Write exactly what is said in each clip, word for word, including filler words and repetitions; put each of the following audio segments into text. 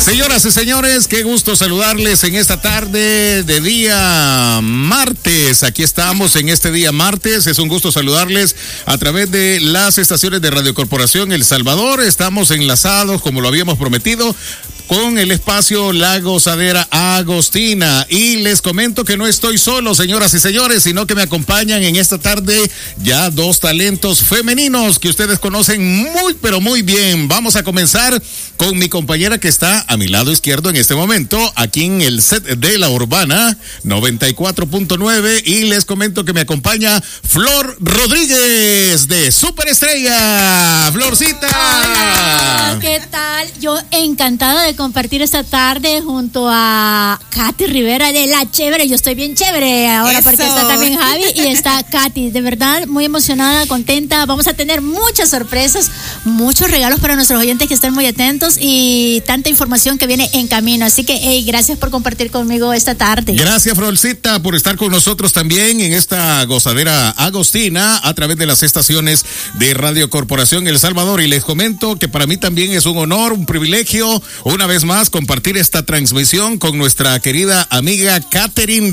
Señoras y señores, qué gusto saludarles en esta tarde de día martes. Aquí estamos en este día martes. Es un gusto saludarles a través de las estaciones de Radio Corporación El Salvador. Estamos enlazados, como lo habíamos prometido, con el espacio La Gozadera Agostina. Y les comento que no estoy solo, señoras y señores, sino que me acompañan en esta tarde ya dos talentos femeninos que ustedes conocen muy, pero muy bien. Vamos a comenzar con mi compañera que está a mi lado izquierdo en este momento, aquí en el set de La Urbana noventa y cuatro punto nueve. Y les comento que me acompaña Flor Rodríguez de Superestrella. Florcita. Hola, ¿qué tal? Yo encantada de compartir esta tarde junto a Katy Rivera de La Chévere. Yo estoy bien chévere ahora. Eso. Porque está también Javi y está Katy. De verdad, muy emocionada, contenta. Vamos a tener muchas sorpresas, muchos regalos para nuestros oyentes que estén muy atentos y tanta información que viene en camino. Así que, hey, gracias por compartir conmigo esta tarde. Gracias, Florcita, por estar con nosotros también en esta gozadera agostina a través de las estaciones de Radio Corporación El Salvador. Y les comento que para mí también es un honor, un privilegio, una vez más compartir esta transmisión con nuestra querida amiga Catherine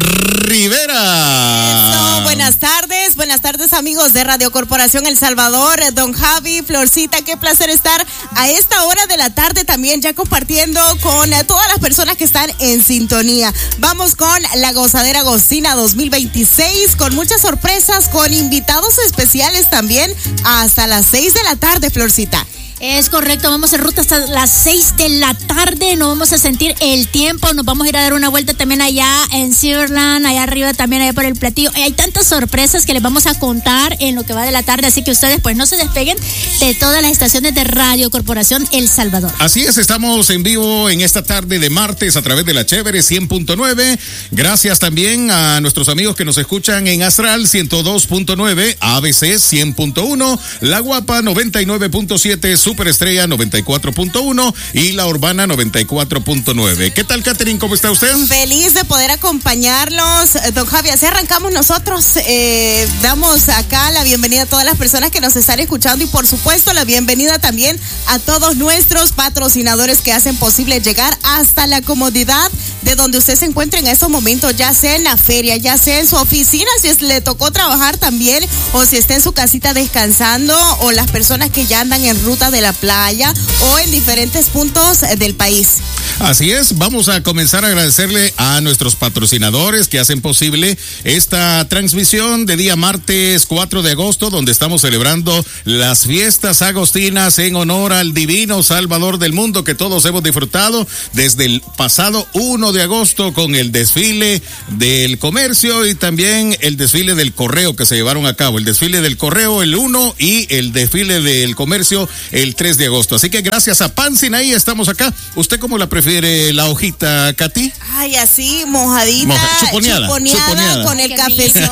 Rivera. Eso, buenas tardes, buenas tardes amigos de Radio Corporación El Salvador, don Javi, Florcita, qué placer estar a esta hora de la tarde también ya compartiendo con todas las personas que están en sintonía. Vamos con la Gozadera Agostina dos mil veintiséis con muchas sorpresas, con invitados especiales también hasta las seis de la tarde, Florcita. Es correcto, vamos en ruta hasta las seis de la tarde, no vamos a sentir el tiempo, nos vamos a ir a dar una vuelta también allá en Silverland, allá arriba también, allá por el platillo. Hay tantas sorpresas que les vamos a contar en lo que va de la tarde, así que ustedes pues no se despeguen de todas las estaciones de Radio Corporación El Salvador. Así es, estamos en vivo en esta tarde de martes a través de La Chévere cien punto nueve. Gracias también a nuestros amigos que nos escuchan en Astral ciento dos punto nueve, A B C cien punto uno, La Guapa noventa y nueve punto siete, Superestrella noventa y cuatro punto uno y La Urbana noventa y cuatro punto nueve. ¿Qué tal, Catherine? ¿Cómo está usted? Feliz de poder acompañarlos, don Javi. Así arrancamos nosotros. Eh, damos acá la bienvenida a todas las personas que nos están escuchando y por supuesto la bienvenida también a todos nuestros patrocinadores que hacen posible llegar hasta la comodidad de donde usted se encuentre en estos momentos, ya sea en la feria, ya sea en su oficina, si es, le tocó trabajar también, o si está en su casita descansando, o las personas que ya andan en ruta de la playa o en diferentes puntos del país. Así es, vamos a comenzar a agradecerle a nuestros patrocinadores que hacen posible esta transmisión de día martes cuatro de agosto, donde estamos celebrando las fiestas agostinas en honor al divino Salvador del mundo que todos hemos disfrutado desde el pasado uno de agosto con el desfile del comercio y también el desfile del correo que se llevaron a cabo, el desfile del correo el uno y el desfile del comercio el tres de agosto. Así que gracias a Pan Sinaí estamos acá. ¿Usted cómo la prefiere la hojita, Katy? Ay, así, mojadita, Moja, chuponeada, chuponeada, chuponeada con el cafecito.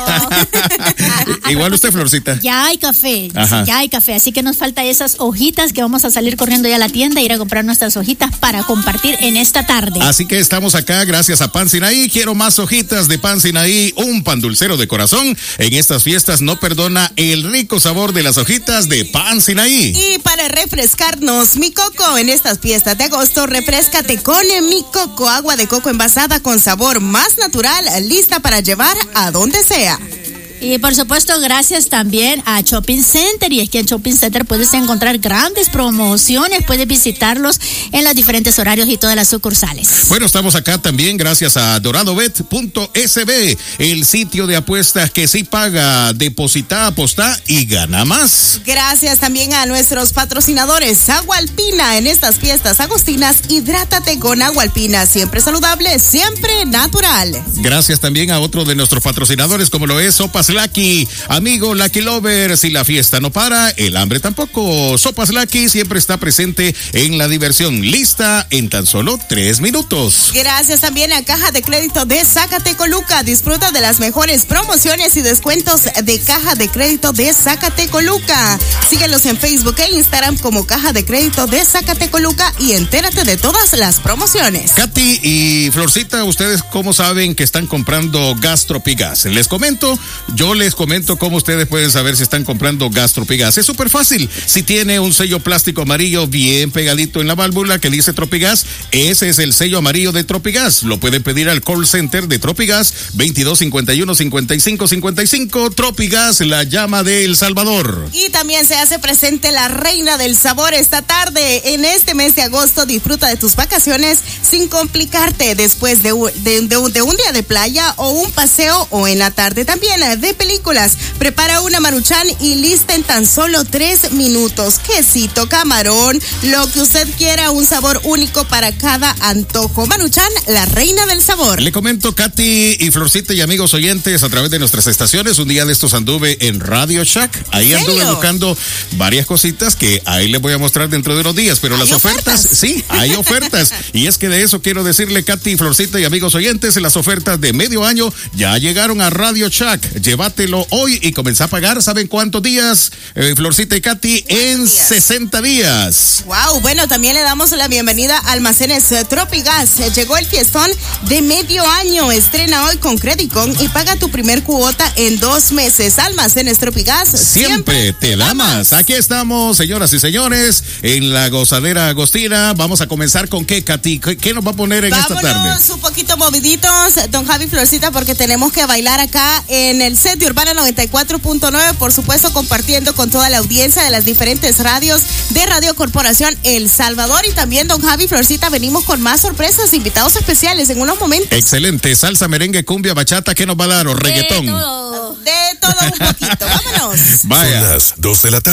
Igual usted, Florcita. Ya hay café, Ajá. ya hay café, así que nos falta esas hojitas que vamos a salir corriendo ya a la tienda, ir a comprar nuestras hojitas para compartir en esta tarde. Así que estamos acá gracias a Pan Sinaí. Quiero más hojitas de Pan Sinaí, un pan dulcero de corazón. En estas fiestas no perdona el rico sabor de las hojitas de Pan Sinaí. Y para refrescarnos, Mi Coco, en estas fiestas de agosto, refrescate con Mi Coco, agua de coco envasada con sabor más natural, lista para llevar a donde sea. Y por supuesto, gracias también a Shopping Center. Y es que en Shopping Center puedes encontrar grandes promociones, puedes visitarlos en los diferentes horarios y todas las sucursales. Bueno, estamos acá también gracias a doradobet punto s b, el sitio de apuestas que sí paga, deposita, aposta y gana más. Gracias también a nuestros patrocinadores, Agua Alpina. En estas fiestas agostinas, hidrátate con Agua Alpina, siempre saludable, siempre natural. Gracias también a otro de nuestros patrocinadores, como lo es Sopas Lucky. Amigo Lucky Lover, si la fiesta no para, el hambre tampoco. Sopas Lucky siempre está presente en la diversión, lista en tan solo tres minutos. Gracias también a Caja de Crédito de Zacatecoluca. Disfruta de las mejores promociones y descuentos de Caja de Crédito de Zacatecoluca. Síguelos en Facebook e Instagram como Caja de Crédito de Zacatecoluca y entérate de todas las promociones. Katy y Florcita, ¿ustedes cómo saben que están comprando gas Tropigas? Les comento, Yo les comento cómo ustedes pueden saber si están comprando gas Tropigas. Es súper fácil. Si tiene un sello plástico amarillo bien pegadito en la válvula que dice Tropigas, ese es el sello amarillo de Tropigas. Lo pueden pedir al call center de Tropigas, veintidós cincuenta y uno cincuenta y cinco cincuenta y cinco. Tropigas, la llama de El Salvador. Y también se hace presente la reina del sabor esta tarde. En este mes de agosto disfruta de tus vacaciones sin complicarte después de, de, de, de un día de playa o un paseo, o en la tarde también de películas. Prepara una Maruchan y lista en tan solo tres minutos. Quesito, camarón, lo que usted quiera, un sabor único para cada antojo. Maruchan, la reina del sabor. Le comento, Katy y Florcita y amigos oyentes, a través de nuestras estaciones, un día de estos anduve en Radio Shack. Ahí anduve buscando varias cositas que ahí les voy a mostrar dentro de unos días, pero las ofertas? ofertas, sí, hay ofertas. Y es que de eso quiero decirle, Katy, Florcita y amigos oyentes, las ofertas de medio año ya llegaron a Radio Shack. Llévatelo hoy y comenzá a pagar. ¿Saben cuántos días, eh, Florcita y Katy? En días. sesenta días. Wow, bueno, también le damos la bienvenida a Almacenes Tropigas. Llegó el fiestón de medio año. Estrena hoy con Credicon y paga tu primer cuota en dos meses. Almacenes Tropigas. Siempre, siempre te da más. Aquí estamos, señoras y señores, en la gozadera agostina. Vamos a comenzar con qué, Katy. ¿Qué, qué nos va a poner en Vámonos esta tarde? Vámonos un poquito moviditos, don Javi, Florcita, porque tenemos que bailar acá en el set de Urbana noventa y cuatro punto nueve, por supuesto, compartiendo con toda la audiencia de las diferentes radios de Radio Corporación El Salvador. Y también, don Javi, Florcita, venimos con más sorpresas, invitados especiales en unos momentos. Excelente. Salsa, merengue, cumbia, bachata, ¿qué nos va a dar? ¿O reggaetón? De todo. De todo un poquito. Vámonos. Vaya. Son las dos de la tarde.